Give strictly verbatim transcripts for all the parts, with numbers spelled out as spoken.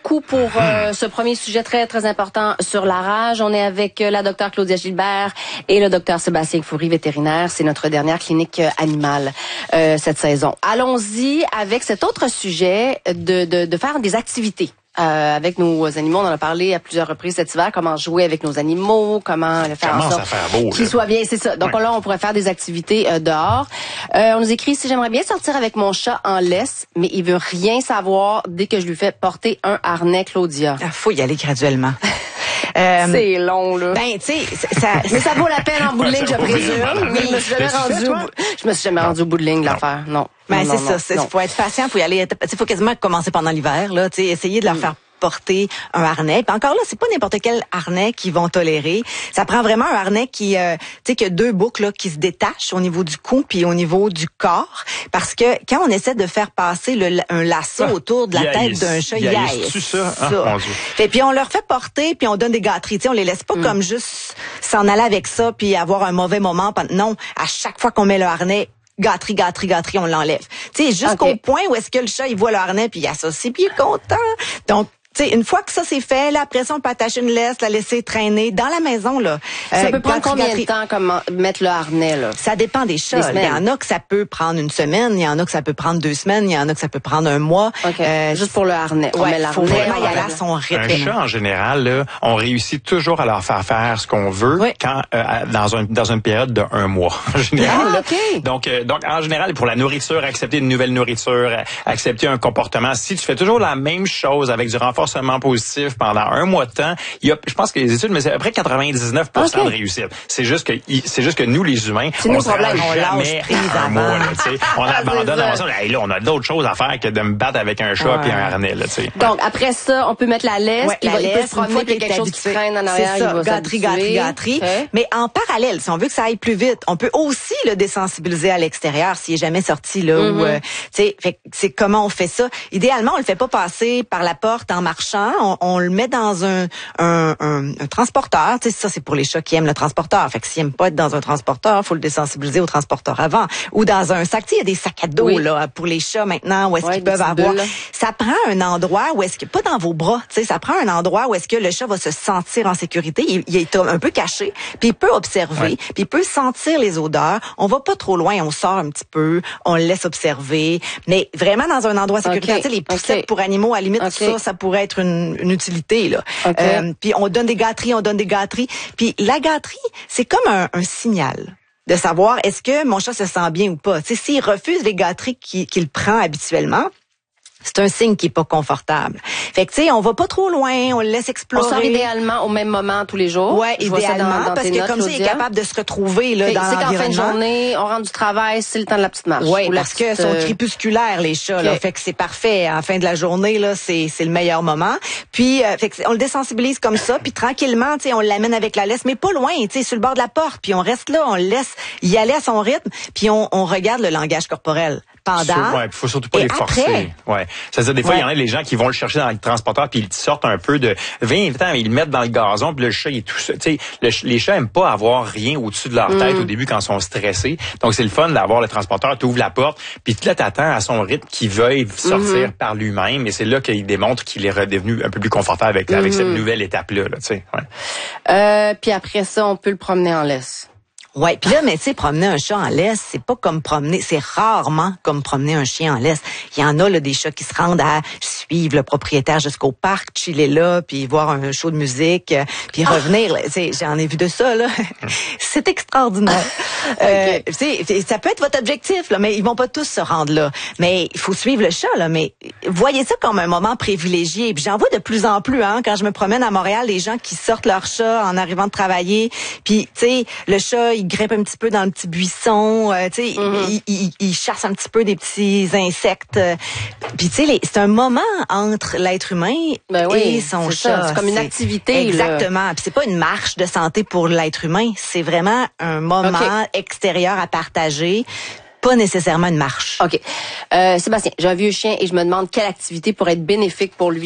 beaucoup pour euh, ce premier sujet très, très important sur la rage. On est avec euh, la docteure Claudia Gilbert et le docteur Sébastien Fourie, vétérinaire. C'est notre dernière clinique euh, animale euh, cette saison. Allons-y avec cet autre sujet de, de, de faire des activités. Euh, avec nos animaux, on en a parlé à plusieurs reprises cet hiver, comment jouer avec nos animaux, comment le faire comment en sorte qu'ils soient bien, c'est ça. Donc ouais. Là, on pourrait faire des activités euh, dehors. Euh, on nous écrit, si j'aimerais bien sortir avec mon chat en laisse, mais il veut rien savoir dès que je lui fais porter un harnais, Claudia. Il faut y aller graduellement. Euh, c'est long, là. Ben, tu sais, ça, mais ça vaut la peine en bout de ligne, je présume. Mais je me suis jamais rendu au, je me suis jamais rendu au bout de ligne de l'affaire. Non. Ben, non, c'est ça. Il faut être patient, faut y aller. Il faut quasiment commencer pendant l'hiver, là. Tu sais, essayer de leur faire porter un harnais. Puis encore là, c'est pas n'importe quel harnais qu'ils vont tolérer. Ça prend vraiment un harnais qui, euh, tu sais, qui a deux boucles là, qui se détachent au niveau du cou puis au niveau du corps. Parce que quand on essaie de faire passer le, un lasso ah, autour de la tête d'un chat, il y tu ça. Ah, ça. Et puis on leur fait porter puis on donne des gâteries. Tu sais, on les laisse pas mm. comme juste s'en aller avec ça puis avoir un mauvais moment. Non, à chaque fois qu'on met le harnais, gâterie, gâterie, gâterie, on l'enlève. Tu sais, jusqu'au okay. point où est-ce que le chat, il voit le harnais puis il associe puis il est content. Donc, tu sais, une fois que ça c'est fait, là, après ça, on peut attacher une laisse, la laisser traîner dans la maison, là. Ça euh, peut prendre combien de temps, comme mettre le harnais, là? Ça dépend des chats. Il y en a que ça peut prendre une semaine, il y en a que ça peut prendre deux semaines, il y en a que ça peut prendre un mois. Okay. Euh, Juste pour le harnais. On ouais, met le faut harnais. vraiment y aller à son rythme. Un chat, en général, là, on réussit toujours à leur faire faire ce qu'on veut oui. quand, euh, dans un, dans une période de un mois. En général. Ah, okay. Donc, euh, donc, en général, pour la nourriture, accepter une nouvelle nourriture, accepter un comportement. Si tu fais toujours la même chose avec du renforcement positif, pendant un mois de temps, il y a, je pense que les études, mais c'est à peu près quatre-vingt-dix-neuf pour cent okay. de réussite. C'est juste que, c'est juste que nous, les humains, c'est on se rend jamais à un mois, là, tu sais. On abandonne, on dit, hey, là, on a d'autres choses à faire que de me battre avec un chat ouais. puis un harnais, là, tu sais. Donc, après ça, on peut mettre la laisse, ouais, puis la il laisse, peut se promener, puis quelque chose qui traîne en arrière, c'est ça, il va gâterie, gâterie, gâterie. Okay. Mais en parallèle, si on veut que ça aille plus vite, on peut aussi le désensibiliser à l'extérieur s'il est jamais sorti, là, mm-hmm. où, euh, tu sais, c'est comment on fait ça. Idéalement, on le fait pas passer par la porte en marchant, on, on le met dans un Un, un, un, un transporteur, tu sais, ça c'est pour les chats qui aiment le transporteur. Fait que s'ils aiment pas être dans un transporteur, faut le désensibiliser au transporteur avant. Ou dans un sac, tu sais, il y a des sacs à dos oui. là pour les chats maintenant où est-ce ouais, qu'ils peuvent avoir. Bulles. Ça prend un endroit où est-ce que pas dans vos bras, tu sais, ça prend un endroit où est-ce que le chat va se sentir en sécurité. Il, il est un peu caché, puis il peut observer, ouais. puis il peut sentir les odeurs. On va pas trop loin, on sort un petit peu, on le laisse observer, mais vraiment dans un endroit sécuritaire. Okay. Tu sais, les poussettes okay. pour animaux, à la limite okay. ça, ça pourrait être une, une utilité là. Okay. Euh, puis on donne des gâteries, on donne des gâteries. Puis la gâterie, c'est comme un, un signal de savoir est-ce que mon chat se sent bien ou pas. Tu sais, s'il refuse les gâteries qu'il, qu'il prend habituellement, c'est un signe qui est pas confortable. Fait que tu sais, on va pas trop loin, on le laisse explorer. On sort idéalement au même moment tous les jours. Ouais, je idéalement dans, dans parce que notes, comme ça, il est capable de se retrouver là fait, dans l'environnement. C'est qu'en fin de journée, on rentre du travail, c'est le temps de la petite marche. Ouais, parce que sont crépusculaires les chats okay. là, fait que c'est parfait. En fin de la journée là, c'est c'est le meilleur moment. Puis euh, fait que on le désensibilise comme ça, puis tranquillement, tu sais, on l'amène avec la laisse, mais pas loin, tu sais, sur le bord de la porte, puis on reste là, on le laisse y aller à son rythme, puis on, on regarde le langage corporel. Pendant. Ouais, faut surtout pas les forcer. Après, ouais. C'est-à-dire des fois il ouais. y en a des gens qui vont le chercher dans le transporteur puis ils sortent un peu de vingt ans, ils le mettent dans le gazon puis le chat il est tout seul. Tu sais, le, les chats aiment pas avoir rien au-dessus de leur tête mm. au début quand ils sont stressés. Donc c'est le fun d'avoir le transporteur, tu ouvres la porte puis là t'attends à son rythme qu'il veuille sortir mm-hmm. par lui-même et c'est là qu'il démontre qu'il est redevenu un peu plus confortable avec, mm-hmm. avec cette nouvelle étape là, là tu sais. Ouais. Euh, puis après ça, on peut le promener en laisse. Ouais, puis là, mais tu sais, promener un chat en laisse, c'est pas comme promener, c'est rarement comme promener un chien en laisse. Il y en a là des chats qui se rendent à suivre le propriétaire jusqu'au parc, chiller là, puis voir un show de musique, puis revenir. Tu sais, j'en ai vu de ça là. C'est extraordinaire. okay. euh, tu sais, ça peut être votre objectif là, mais ils vont pas tous se rendre là. Mais il faut suivre le chat là. Mais voyez ça comme un moment privilégié. Puis j'en vois de plus en plus hein. Quand je me promène à Montréal, les gens qui sortent leur chat en arrivant de travailler, puis tu sais, le chat il grimpe un petit peu dans le petit buisson, euh, tu sais, mm-hmm. il, il, il chasse un petit peu des petits insectes. Euh, Puis tu sais, c'est un moment entre l'être humain ben oui, et son chat. Ça, c'est comme une activité. Exactement. Puis c'est pas une marche de santé pour l'être humain, c'est vraiment un moment okay. extérieur à partager. Pas nécessairement une marche. OK. Euh, Sébastien, j'ai un vieux chien et je me demande quelle activité pourrait être bénéfique pour lui.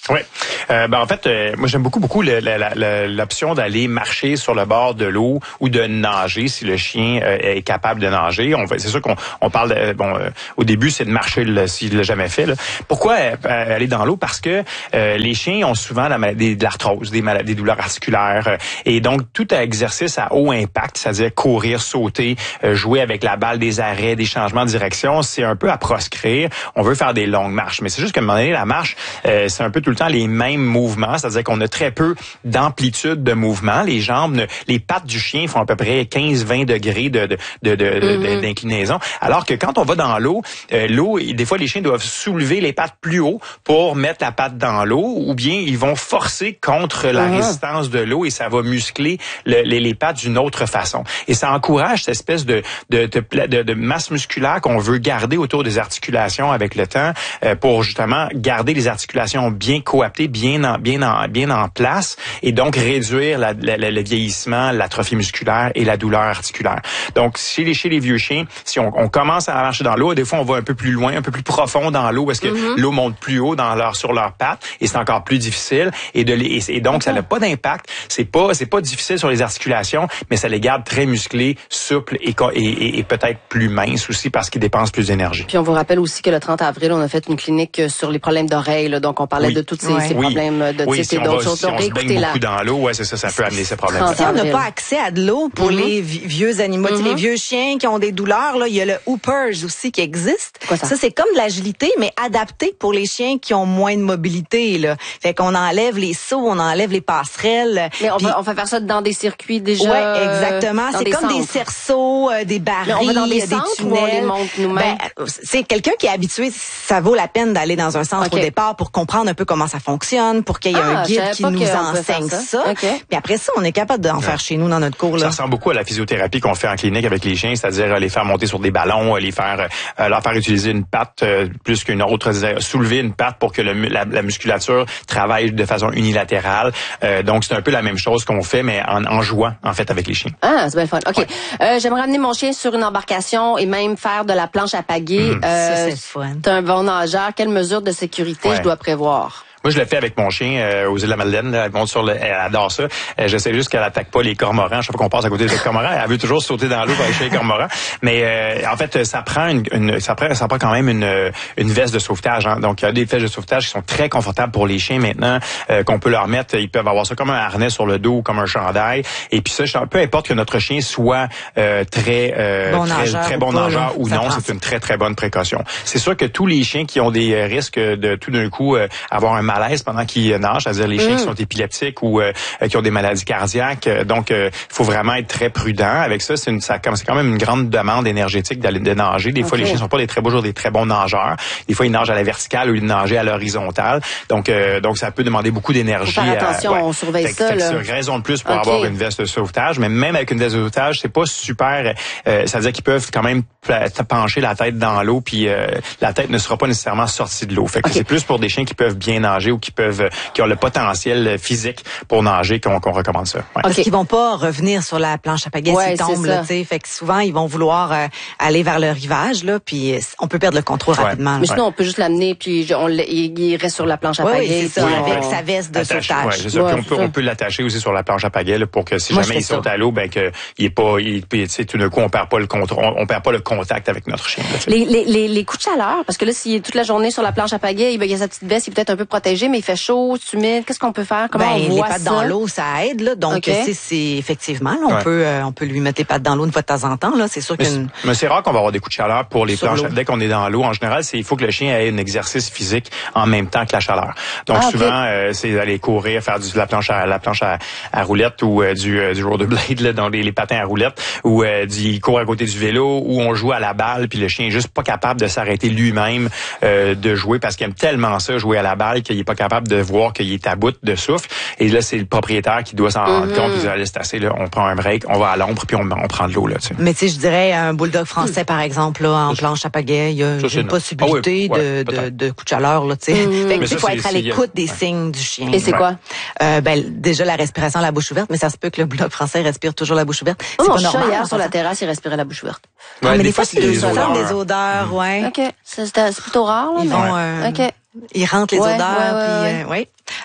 Oui. Euh, ben en fait, euh, moi j'aime beaucoup beaucoup le, la, la, l'option d'aller marcher sur le bord de l'eau ou de nager si le chien euh, est capable de nager. On, c'est sûr qu'on on parle de, bon euh, au début c'est de marcher là, s'il l'a jamais fait. Là. Pourquoi euh, aller dans l'eau? Parce que euh, les chiens ont souvent la maladie, de l'arthrose, des maladies, des douleurs articulaires euh, et donc tout exercice à haut impact, c'est-à-dire courir, sauter, euh, jouer avec la balle, des arrêts, des changements de direction, c'est un peu à proscrire. On veut faire des longues marches, mais c'est juste qu'à un moment donné la marche euh, c'est un peu tout le temps les mêmes mouvements, c'est-à-dire qu'on a très peu d'amplitude de mouvement. Les jambes, ne, les pattes du chien font à peu près quinze à vingt degrés de, de, de, de, mm-hmm. d'inclinaison. Alors que quand on va dans l'eau, euh, l'eau, des fois les chiens doivent soulever les pattes plus haut pour mettre la patte dans l'eau, ou bien ils vont forcer contre la mm-hmm. résistance de l'eau et ça va muscler le, les, les pattes d'une autre façon. Et ça encourage cette espèce de, de, de, de, de masse musculaire qu'on veut garder autour des articulations avec le temps euh, pour justement garder les articulations bien coaptées, bien en, bien en, bien en place, et donc réduire la, la, la, le vieillissement, l'atrophie musculaire et la douleur articulaire. Donc, chez les, chez les vieux chiens, si on, on commence à marcher dans l'eau, des fois on va un peu plus loin, un peu plus profond dans l'eau, parce que mm-hmm. l'eau monte plus haut dans leur, sur leurs pattes, et c'est encore plus difficile. Et, de les, et donc, mm-hmm. ça n'a pas d'impact. C'est pas, c'est pas difficile sur les articulations, mais ça les garde très musclés, souples et, et, et, et peut-être plus minces aussi parce qu'ils dépensent plus d'énergie. Puis on vous rappelle aussi que le trente avril, on a fait une clinique sur les problèmes d'oreilles, là, donc on parlait oui. de toutes ces, ouais. ces problèmes oui. de oui, type si et d'autres va, choses. Si on se baigne beaucoup dans l'eau, ouais, c'est ça, ça peut amener ces problèmes. Si on n'a pas accès à de l'eau pour mm-hmm. les vieux animaux, mm-hmm. les vieux chiens qui ont des douleurs, là, il y a le Hoopers aussi qui existe. Quoi, ça? ça, c'est comme de l'agilité, mais adapté pour les chiens qui ont moins de mobilité, là. Fait qu'on enlève les sauts, on enlève les passerelles. Mais on, puis, va, on fait faire ça dans des circuits déjà. Ouais, exactement. C'est comme centres. des cerceaux, euh, des barils, on va dans des, des centres tunnels. Où on les monte nous-mêmes? Ben, c'est quelqu'un qui est habitué, ça vaut la peine d'aller dans un centre okay. au départ pour comprendre un peu comment ça fonctionne, pour qu'il y ait ah, un guide qui nous enseigne ça. ça. Okay. Puis après ça, on est capable d'en ouais. faire chez nous dans notre cours. Là. Ça ressemble beaucoup à la physiothérapie qu'on fait en clinique avec les chiens, c'est-à-dire les faire monter sur des ballons, les faire euh, leur faire utiliser une patte euh, plus qu'une autre, soulever une patte pour que le, la, la musculature travaille de façon unilatérale. Euh, donc c'est un peu la même chose qu'on fait, mais en, en jouant en fait avec les chiens. Ah, c'est bien fun. Ok, ouais. euh, j'aimerais amener mon chien sur une embarcation et même faire de la planche à pagaie. Mmh. Euh, ça c'est fun. T'es un bon nageur. Quelles mesures de sécurité ouais. je dois prévoir? Moi, je le fais avec mon chien euh, aux îles de la Madeleine. Elle monte sur le, elle adore ça. Euh, J'essaie juste qu'elle attaque pas les cormorans. Chaque fois qu'on passe à côté des cormorans, elle veut toujours sauter dans l'eau pour aller chez les cormorans. Mais euh, en fait, ça prend une, une ça prend, ça prend quand même une, une veste de sauvetage. Hein. Donc, il y a des vestes de sauvetage qui sont très confortables pour les chiens maintenant, euh, qu'on peut leur mettre. Ils peuvent avoir ça comme un harnais sur le dos ou comme un chandail. Et puis ça, peu importe que notre chien soit euh, très euh, bon très, nageur très bon ou nageur pas, ou non, c'est une très très bonne précaution. C'est sûr que tous les chiens qui ont des risques de tout d'un coup euh, avoir un malaise pendant qu'ils nagent, c'est-à-dire les chiens mmh. qui sont épileptiques ou euh, qui ont des maladies cardiaques. Donc, il euh, faut vraiment être très prudent avec ça. C'est, une, ça, c'est quand même une grande demande énergétique d'aller de nager. Des okay. fois, les chiens sont pas des très beaux jours, des très bons nageurs. Des fois, ils nagent à la verticale ou ils nagent à l'horizontale. Donc, euh, donc ça peut demander beaucoup d'énergie. Faut faire attention, à, ouais. on surveille fait, ça. Fait là. C'est une raison de plus pour okay. avoir une veste de sauvetage. Mais même avec une veste de sauvetage, c'est pas super. Euh, ça veut dire qu'ils peuvent quand même pencher la tête dans l'eau, puis euh, la tête ne sera pas nécessairement sortie de l'eau. Fait que okay. c'est plus pour des chiens qui peuvent bien nager ou qui peuvent qui ont le potentiel physique pour nager qu'on, qu'on recommande ça. Ouais. Okay. Parce qu'ils vont pas revenir sur la planche à pagaie ouais, s'ils tombent là, tu sais. Fait que souvent ils vont vouloir euh, aller vers le rivage là, puis on peut perdre le contrôle ouais. rapidement. Mais sinon on peut juste l'amener puis on il reste sur la planche à ouais, pagaie. Oui, c'est ça, oui, avec on... sa veste de Attache, sauvetage. Ouais, c'est ça. Ouais, puis on peut ça. on peut l'attacher aussi sur la planche à pagaie là, pour que si Moi, jamais il saute ça. à l'eau, ben que il est pas, il, tu sais, tout d'un coup on perd pas le contrôle, on, on perd pas le contact avec notre chien. Là, les, les les les coups de chaleur, parce que là s'il est toute la journée sur la planche à pagaie, ben, il y a sa petite veste, il est peut-être un peu protégé, mais il fait chaud, c'est humide. Qu'est-ce qu'on peut faire? Comment ben, on voit les pattes ça? dans l'eau, ça aide là. Donc okay. c'est, c'est effectivement, là, on ouais. peut euh, on peut lui mettre les pattes dans l'eau une fois de temps en temps là. C'est sûr mais qu'une. C'est, mais c'est rare qu'on va avoir des coups de chaleur pour les planches. L'eau. Dès qu'on est dans l'eau, en général, c'est il faut que le chien ait un exercice physique en même temps que la chaleur. Donc ah, souvent, okay. euh, c'est d'aller courir, faire du, de la planche à la planche à, à roulette ou euh, du euh, du rollerblade là, dans les, les patins à roulette, ou euh, d'y courir à côté du vélo, ou on joue à la balle, puis le chien est juste pas capable de s'arrêter lui-même euh, de jouer parce qu'il aime tellement ça jouer à la balle qu'il est pas capable de voir qu'il est à bout de souffle. Et là, c'est le propriétaire qui doit s'en mm-hmm. rendre compte. Il dit, allez, c'est assez, là, on prend un break, on va à l'ombre, puis on, on prend de l'eau. Là, tu sais. Mais tu sais, je dirais un bulldog français, mm. par exemple, là, en ça, planche à pagaie, il y a ça, une possibilité ah, oui, ouais, de, de, de coup de chaleur. Là, tu sais. Mm. Fait que, il faut être à l'écoute des ouais. signes du chien. Et c'est ouais. quoi? Euh, ben, déjà, la respiration à la bouche ouverte, mais ça se peut que le bulldog français respire toujours la bouche ouverte. Oh, c'est mon pas normal. Chat, hier, sur la terrasse, il respirait la bouche ouverte. Ouais, ah, mais des, des fois, c'est des odeurs. Des odeurs, ouais. OK. C'est, c'est plutôt rare, là. Ils mais... vont, euh, OK. Ils rentrent les ouais, odeurs, ouais, ouais, puis, ouais. Euh, ouais.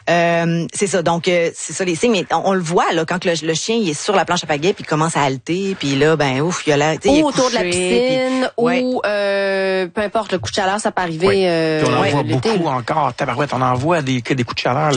Euh, c'est ça. Donc, euh, c'est ça les signes. Mais on, on le voit là quand le, le chien il est sur la planche à pagaie puis il commence à halter, puis là, ben ouf, il y a la, ou autour couché, de la piscine, puis, ouais. ou euh, peu importe le coup de chaleur, ça peut arriver. Oui. Euh, on en ouais, voit l'été. beaucoup encore. Tabarouette, on en voit des, des coups de chaleur.